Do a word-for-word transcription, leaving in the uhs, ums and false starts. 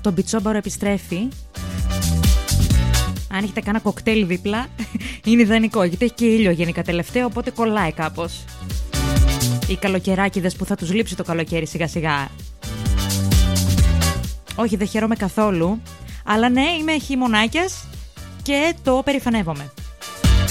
Το μπιτσόμπαρο επιστρέφει. Αν έχετε κάνα κοκτέιλ δίπλα, είναι ιδανικό, γιατί έχει και ήλιο γενικά τελευταίο, οπότε κολλάει κάπως. Οι καλοκαιράκηδες που θα τους λείψει το καλοκαίρι σιγά σιγά. Όχι, δεν χαίρομαι καθόλου, αλλά ναι, είμαι χειμωνάκιας και το περηφανεύομαι.